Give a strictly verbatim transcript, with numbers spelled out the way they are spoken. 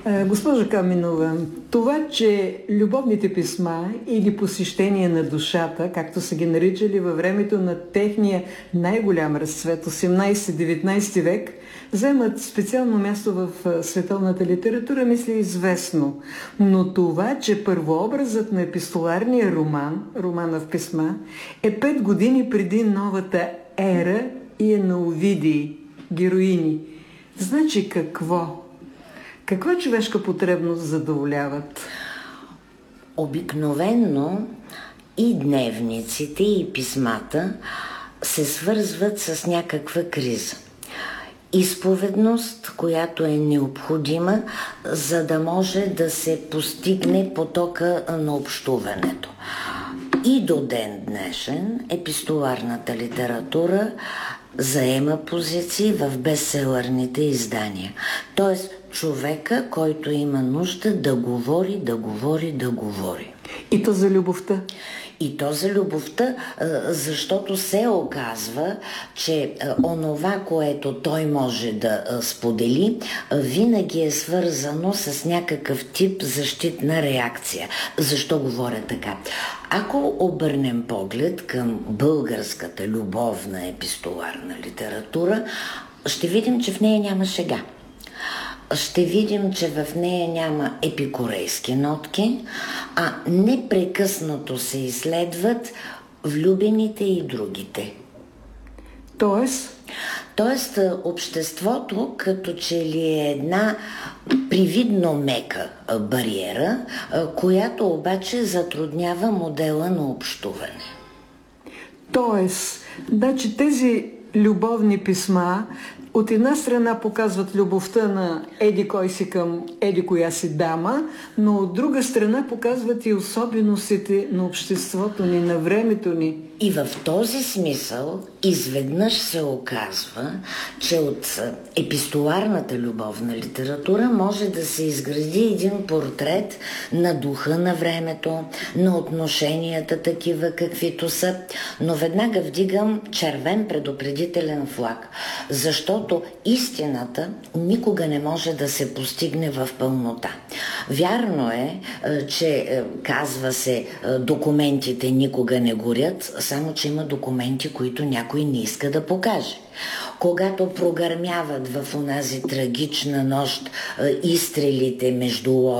А, Госпожо Каменова, това, че любовните писма или посещения на душата, както са ги наричали във времето на техния най-голям разцвет, осемнайсети-деветнайсети век, вземат специално място в световната литература, мисля, известно. Но това, че първообразът на епистоларния роман, романа в писма, е пет години преди новата ера и е на Овидий, героини. Значи какво? Каква човешка потребност задоволяват? Обикновенно и дневниците, и писмата се свързват с някаква криза. Изповедност, която е необходима, за да може да се постигне потока на общуването. И до ден днешен епистоларната литература заема позиции в бестселърните издания. Тоест човека, който има нужда да говори, да говори, да говори. И то за любовта? И то за любовта, защото се оказва, че онова, което той може да сподели, винаги е свързано с някакъв тип защитна реакция. Защо говоря така? Ако обърнем поглед към българската любовна епистоларна литература, ще видим, че в нея няма шега. Ще видим, че в нея няма епикурейски нотки, а непрекъснато се изследват влюбените и другите. Тоест? Тоест, обществото като че ли е една привидно мека бариера, която обаче затруднява модела на общуване. Тоест, значи тези любовни писма от една страна показват любовта на еди кой си към еди коя си дама, но от друга страна показват и особеностите на обществото ни, на времето ни. И в този смисъл изведнъж се оказва, че от епистоларната любовна литература може да се изгради един портрет на духа на времето, на отношенията такива каквито са, но веднага вдигам червен предупредителен флаг, защото истината никога не може да се постигне в пълнота. Вярно е, че казва се документите никога не горят, само че има документи, които някой не иска да покаже. Когато прогърмяват в онази трагична нощ изстрелите между